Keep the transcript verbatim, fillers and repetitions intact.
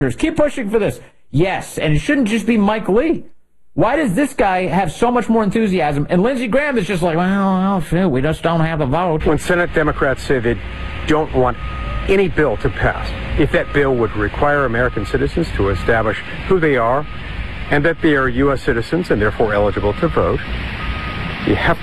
Keep pushing for this. Yes, and it shouldn't just be Mike Lee. Why does this guy have so much more enthusiasm? And Lindsey Graham is just like, well, well shoot, we just don't have a vote. When Senate Democrats say they don't want any bill to pass, if that bill would require American citizens to establish who they are and that they are U S citizens and therefore eligible to vote, you have